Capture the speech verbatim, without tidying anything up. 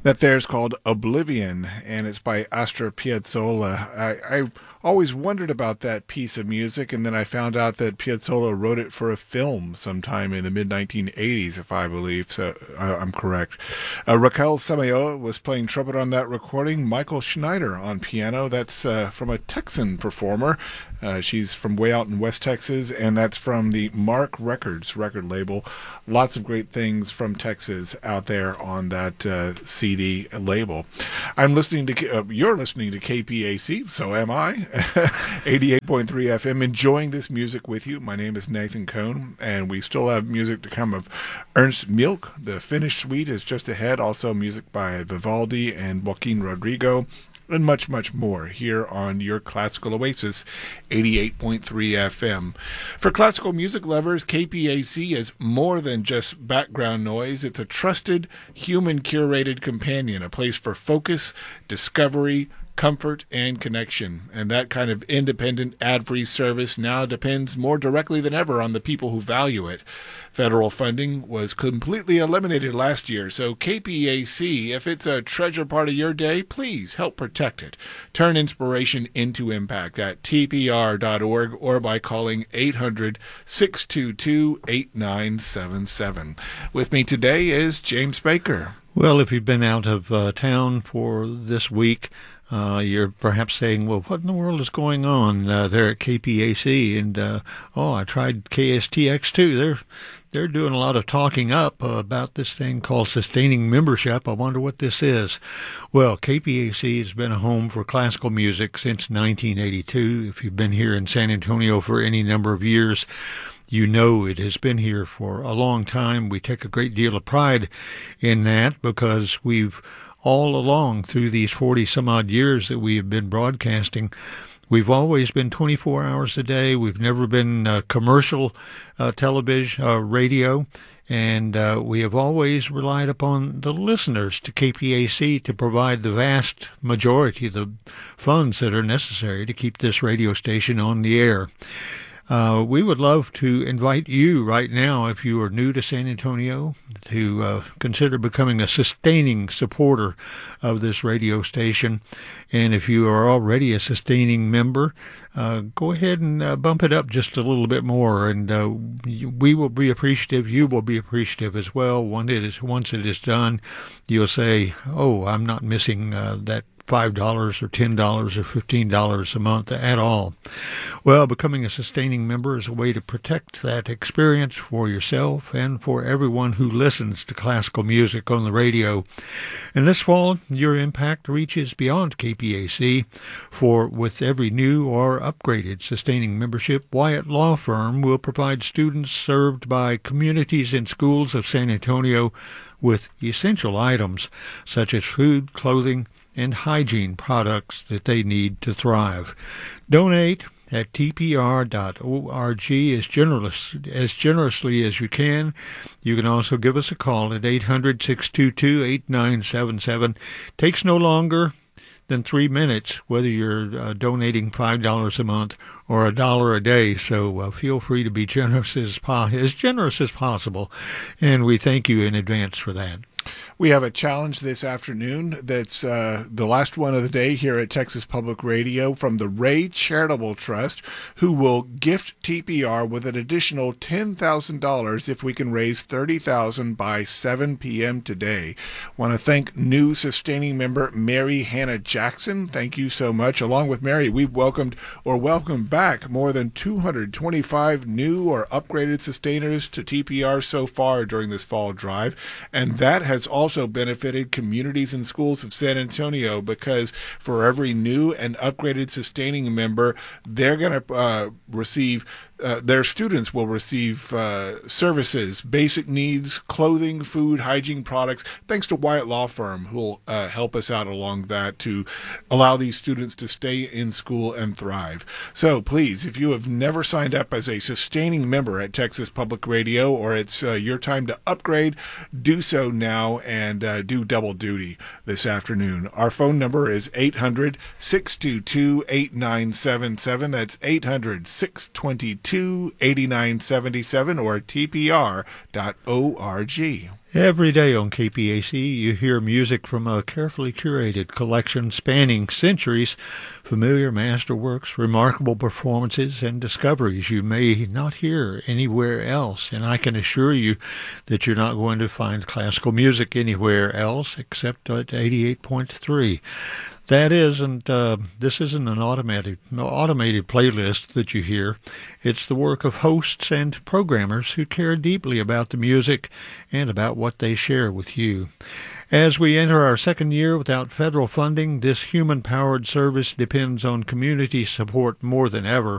That there's called Oblivion, and it's by Astor Piazzolla. I, I always wondered about that piece of music, and then I found out that Piazzolla wrote it for a film sometime in the mid nineteen eighties, if I believe, so I, I'm correct. Uh, Raquel Samayoa was playing trumpet on that recording. Michael Schneider on piano. That's uh, from a Texan performer. Uh, she's from way out in West Texas, and that's from the Mark Records record label. Lots of great things from Texas out there on that uh, C D label. I'm listening to, uh, you're listening to K P A C, so am I, eighty-eight point three F M, enjoying this music with you. My name is Nathan Cohn, and we still have music to come of Ernst Mielck. The Finnish Suite is just ahead, also music by Vivaldi and Joaquin Rodrigo, and much, much more here on your Classical Oasis, eighty-eight point three F M. For classical music lovers, K P A C is more than just background noise. It's a trusted, human-curated companion, a place for focus, discovery, comfort, and connection. And that kind of independent, ad-free service now depends more directly than ever on the people who value it. Federal funding was completely eliminated last year, so K P A C, if it's a treasure part of your day, please help protect it. Turn inspiration into impact at T P R dot org or by calling eight hundred, six two two, eight nine seven seven. With me today is James Baker. Well, if you've been out of uh, town for this week, Uh, you're perhaps saying, well, what in the world is going on uh, there at K P A C? And, uh, oh, I tried K S T X too. They're, they're doing a lot of talking up uh, about this thing called sustaining membership. I wonder what this is. Well, K P A C has been a home for classical music since nineteen eighty-two. If you've been here in San Antonio for any number of years, you know it has been here for a long time. We take a great deal of pride in that because we've all along through these forty some odd years that we have been broadcasting, we've always been twenty-four hours a day. We've never been uh, commercial uh, television, uh, radio, and uh, we have always relied upon the listeners to K P A C to provide the vast majority of the funds that are necessary to keep this radio station on the air. Uh, we would love to invite you right now, if you are new to San Antonio, to uh, consider becoming a sustaining supporter of this radio station. And if you are already a sustaining member, uh, go ahead and uh, bump it up just a little bit more. And uh, we will be appreciative. You will be appreciative as well. Once it is, once it is done, you'll say, oh, I'm not missing uh, that five dollars or ten dollars or fifteen dollars a month at all. Well, becoming a sustaining member is a way to protect that experience for yourself and for everyone who listens to classical music on the radio. And this fall, your impact reaches beyond K P A C, for with every new or upgraded sustaining membership, Wyatt Law Firm will provide students served by communities and schools of San Antonio with essential items such as food, clothing, and hygiene products that they need to thrive. Donate at T P R dot org as, generous, as generously as you can. You can also give us a call at eight hundred, six two two, eight nine seven seven. Takes no longer than three minutes, whether you're uh, donating five dollars a month or a dollar a day. So uh, feel free to be generous as, po- as generous as possible, and we thank you in advance for that. We have a challenge this afternoon that's uh, the last one of the day here at Texas Public Radio from the Ray Charitable Trust, who will gift T P R with an additional ten thousand dollars if we can raise thirty thousand dollars by seven p.m. today. Want to thank new sustaining member Mary Hannah Jackson. Thank you so much. Along with Mary, we've welcomed or welcomed back more than two hundred twenty-five new or upgraded sustainers to T P R so far during this fall drive, and that has also also benefited communities and schools of San Antonio, because for every new and upgraded sustaining member, they're going to uh, receive Uh, their students will receive uh, services, basic needs, clothing, food, hygiene products, thanks to Wyatt Law Firm, who will uh, help us out along that to allow these students to stay in school and thrive. So please, if you have never signed up as a sustaining member at Texas Public Radio, or it's uh, your time to upgrade, do so now and uh, do double duty this afternoon. Our phone number is eight hundred, six two two, eight nine seven seven. That's eight hundred, six two two, eight nine seven seven or T P R dot org. Every day on K P A C, you hear music from a carefully curated collection spanning centuries, familiar masterworks, remarkable performances, and discoveries you may not hear anywhere else. And I can assure you that you're not going to find classical music anywhere else except at eighty-eight point three. That isn't, uh, this isn't an automated, automated playlist that you hear. It's the work of hosts and programmers who care deeply about the music and about what they share with you. As we enter our second year without federal funding, this human-powered service depends on community support more than ever.